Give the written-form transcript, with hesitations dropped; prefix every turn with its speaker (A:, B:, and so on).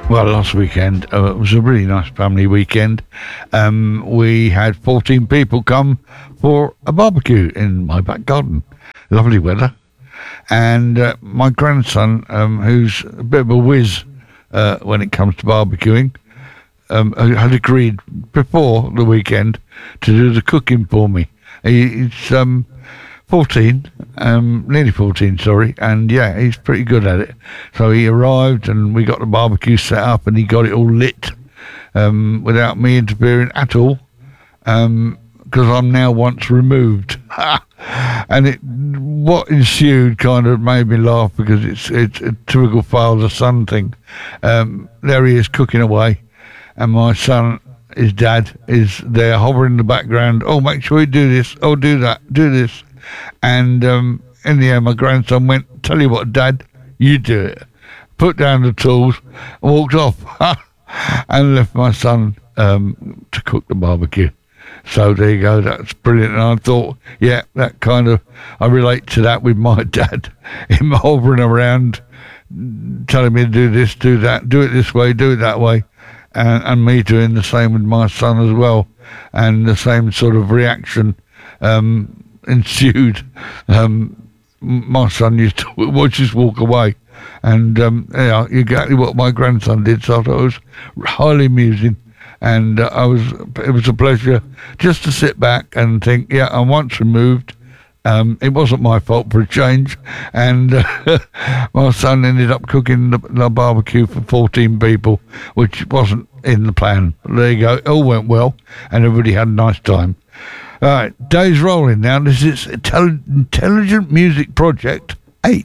A: Well, last weekend it was a really nice family weekend. We had 14 people come for a barbecue in my back garden. Lovely weather. And my grandson, who's a bit of a whiz when it comes to barbecuing, had agreed before the weekend to do the cooking for me. He's 14, nearly 14, sorry, and yeah, he's pretty good at it. So he arrived and we got the barbecue set up and he got it all lit without me interfering at all, because I'm now once removed. And what ensued kind of made me laugh, because it's a typical father-son thing. There he is cooking away, and my son, his dad, is there hovering in the background. Oh, make sure you do this. Oh, do that. Do this. And in the end, my grandson went, tell you what, Dad, you do it. Put down the tools, walked off, and left my son to cook the barbecue. So there you go, that's brilliant. And I thought, yeah, that kind of, I relate to that with my dad. Him hovering around, telling me to do this, do that, do it this way, do it that way. And me doing the same with my son as well. And the same sort of reaction ensued. My son used to watch us walk away, and yeah, exactly what my grandson did. So I thought it was highly amusing, and it was a pleasure just to sit back and think, yeah, I'm once removed. It wasn't my fault for a change, and my son ended up cooking the barbecue for 14 people, which wasn't in the plan. There you go, it all went well, and everybody had a nice time. All right, day's rolling now. This is Intelligent Music Project